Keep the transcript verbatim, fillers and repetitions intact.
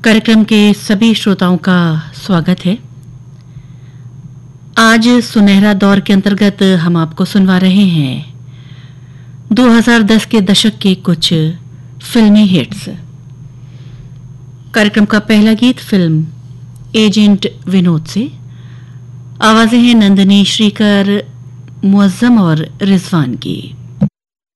कार्यक्रम के सभी श्रोताओं का स्वागत है। आज सुनहरा दौर के अंतर्गत हम आपको सुनवा रहे हैं दो हज़ार दस के दशक के कुछ फिल्मी हिट्स। कार्यक्रम का पहला गीत फिल्म एजेंट विनोद से। आवाजें हैं नंदिनी श्रीकर, मुअज्जम और रिजवान की।